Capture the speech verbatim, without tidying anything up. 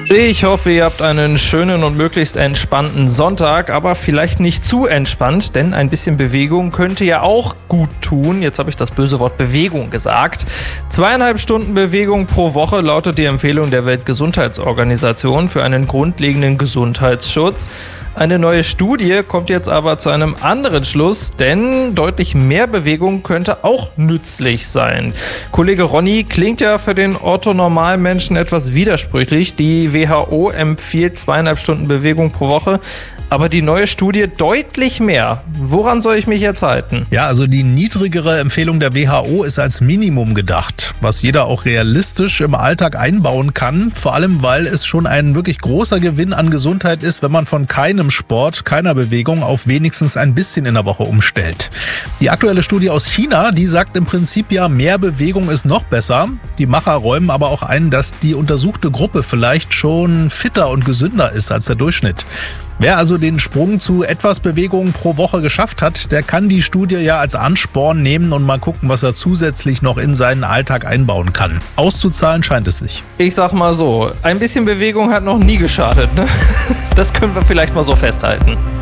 Ich hoffe, ihr habt einen schönen und möglichst entspannten Sonntag, aber vielleicht nicht zu entspannt, denn ein bisschen Bewegung könnte ja auch gut tun. Jetzt habe ich das böse Wort Bewegung gesagt. Zweieinhalb Stunden Bewegung pro Woche lautet die Empfehlung der Weltgesundheitsorganisation für einen grundlegenden Gesundheitsschutz. Eine neue Studie kommt jetzt aber zu einem anderen Schluss, denn deutlich mehr Bewegung könnte auch nützlich sein. Kollege Ronny, klingt ja für den Otto-Normalmenschen etwas widersprüchlich. Die W H O empfiehlt zweieinhalb Stunden Bewegung pro Woche, aber die neue Studie deutlich mehr. Woran soll ich mich jetzt halten? Ja, also die niedrigere Empfehlung der W H O ist als Minimum gedacht, was jeder auch realistisch im Alltag einbauen kann. Vor allem, weil es schon ein wirklich großer Gewinn an Gesundheit ist, wenn man von keinem Sport, keiner Bewegung auf wenigstens ein bisschen in der Woche umstellt. Die aktuelle Studie aus China, die sagt im Prinzip ja, mehr Bewegung ist noch besser. Die Macher räumen aber auch ein, dass die untersuchte Gruppe vielleicht schon fitter und gesünder ist als der Durchschnitt. Wer also den Sprung zu etwas Bewegung pro Woche geschafft hat, der kann die Studie ja als Ansporn nehmen und mal gucken, was er zusätzlich noch in seinen Alltag einbauen kann. Auszuzahlen scheint es sich. Ich sag mal so, ein bisschen Bewegung hat noch nie geschadet, ne? Das können wir vielleicht mal so festhalten.